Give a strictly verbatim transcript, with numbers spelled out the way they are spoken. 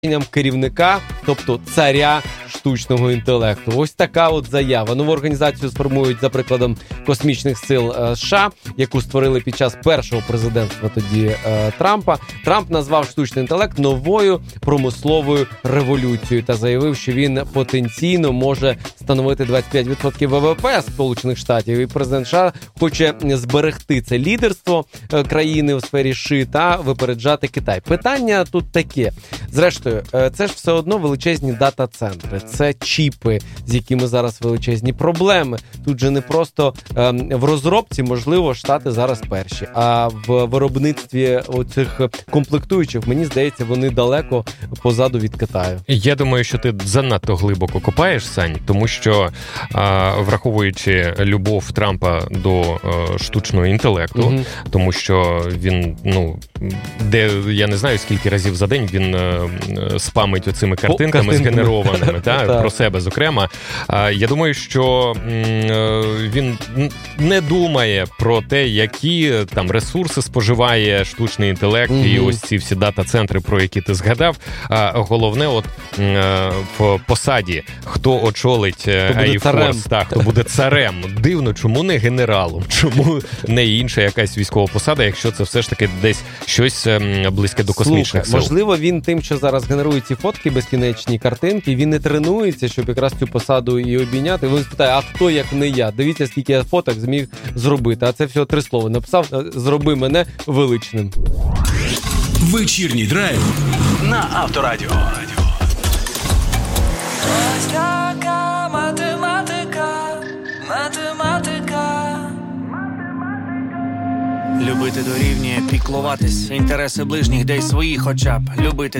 керівника, тобто царя штучного інтелекту. Ось така от заява. Нову організацію сформують за прикладом космічних сил США, яку створили під час першого президентства тоді Трампа. Трамп назвав штучний інтелект новою промисловою революцією та заявив, що він потенційно може становити двадцять п'ять відсотків ВВП Сполучених Штатів. І президент США хоче зберегти це лідерство країни у сфері ШИ та випереджати Китай. Питання тут таке. Зрештою, це ж все одно величезні дата-центри. Це чіпи, з якими зараз величезні проблеми. Тут же не просто е, в розробці, можливо, Штати зараз перші, а в виробництві оцих комплектуючих, мені здається, вони далеко позаду від Китаю. Я думаю, що ти занадто глибоко копаєш, Сань, тому що, е, враховуючи любов Трампа до е, штучного інтелекту, угу. тому що він, ну, де, я не знаю, скільки разів за день він е, спамить оцими картинками згенерованими, та, про себе, зокрема. Я думаю, що він не думає про те, які там ресурси споживає штучний інтелект mm-hmm. і ось ці всі дата-центри, про які ти згадав. Головне, от в посаді, хто очолить Ейфорс, так, хто буде царем. Дивно, чому не генералом? Чому не інша якась військова посада, якщо це все ж таки десь щось близьке до космічних Слухай, сил? Можливо, він тим, що зараз генерує ці фотки, безкінечні картинки, він не тренується, щоб якраз цю посаду і обійняти. Він спитає, а хто як не я? Дивіться, скільки я фоток зміг зробити. А це всього три слова. Написав, зроби мене величним. Вечірній драйв на Авторадіо. Ось така математика, математика. Любити дорівнює піклуватись, інтереси ближніх, де й своїх хоча б. Любити